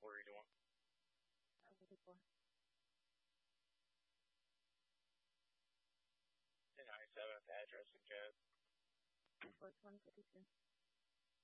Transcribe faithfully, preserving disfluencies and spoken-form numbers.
Where are you doing? Fifty-four. ten ninety-seven, address and code. Four twenty fifty-two.